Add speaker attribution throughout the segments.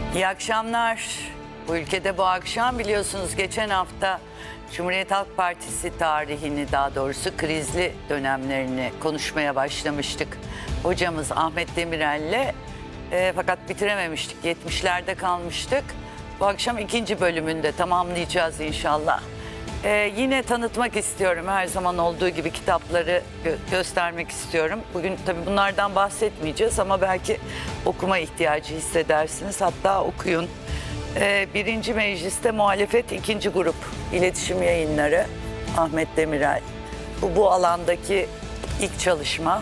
Speaker 1: İyi akşamlar. Bu ülkede bu akşam biliyorsunuz geçen hafta Cumhuriyet Halk Partisi tarihini, daha doğrusu krizli dönemlerini konuşmaya başlamıştık. Hocamız Ahmet Demirel'le fakat bitirememiştik. 70'lerde kalmıştık. Bu akşam ikinci bölümünde tamamlayacağız inşallah. Yine tanıtmak istiyorum, her zaman olduğu gibi kitapları göstermek istiyorum. Bugün tabii bunlardan bahsetmeyeceğiz ama belki okuma ihtiyacı hissedersiniz. Hatta okuyun. Birinci Meclis'te Muhalefet 2. Grup İletişim Yayınları, Ahmet Demirel. Bu alandaki ilk çalışma.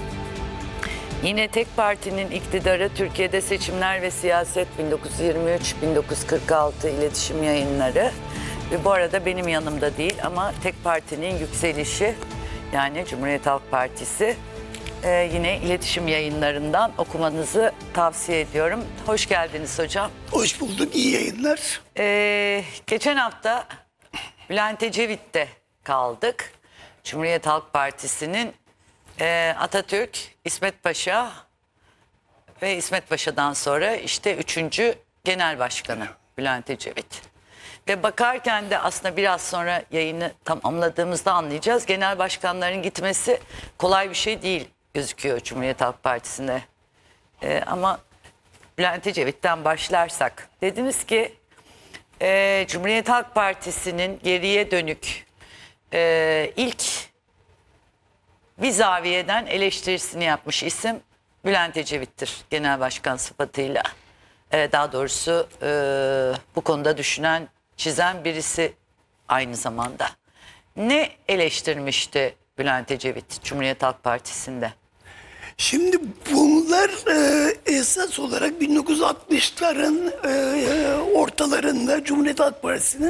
Speaker 1: Yine tek partinin iktidarı, Türkiye'de Seçimler ve Siyaset 1923-1946 İletişim Yayınları. Ve bu arada benim yanımda değil ama tek partinin yükselişi, yani Cumhuriyet Halk Partisi, yine iletişim yayınlarından okumanızı tavsiye ediyorum. Hoş geldiniz hocam.
Speaker 2: Hoş bulduk, iyi yayınlar.
Speaker 1: Geçen hafta Bülent Ecevit'te kaldık. Cumhuriyet Halk Partisi'nin Atatürk, İsmet Paşa ve İsmet Paşa'dan sonra işte 3. Genel Başkanı Bülent Ecevit. Ve bakarken de aslında biraz sonra yayını tamamladığımızda anlayacağız. Genel başkanların gitmesi kolay bir şey değil gözüküyor Cumhuriyet Halk Partisi'nde. Ama Bülent Ecevit'ten başlarsak. Dediniz ki Cumhuriyet Halk Partisi'nin geriye dönük ilk bir zaviyeden eleştirisini yapmış isim Bülent Ecevit'tir. Genel başkan sıfatıyla. Daha doğrusu bu konuda düşünen, çizen birisi aynı zamanda. Ne eleştirmişti Bülent Ecevit Cumhuriyet Halk Partisi'nde?
Speaker 2: Şimdi bunlar esas olarak 1960'ların ortalarında Cumhuriyet Halk Partisi'nin